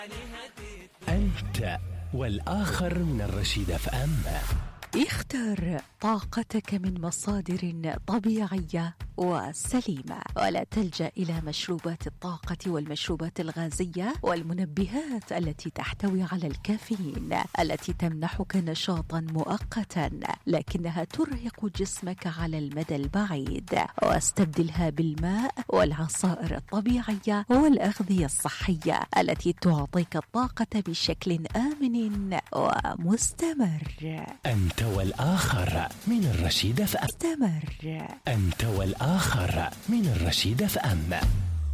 أنت والآخر من الرشيد FM. اختر طاقتك من مصادر طبيعية وسليمة، ولا تلجأ إلى مشروبات الطاقة والمشروبات الغازية والمنبهات التي تحتوي على الكافيين، التي تمنحك نشاطا مؤقتا لكنها ترهق جسمك على المدى البعيد. واستبدلها بالماء والعصائر الطبيعية والأغذية الصحية التي تعطيك الطاقة بشكل آمن ومستمر. أنت والآخر من الرشيد FM. استمر. أنت والآخر من الرشيد FM.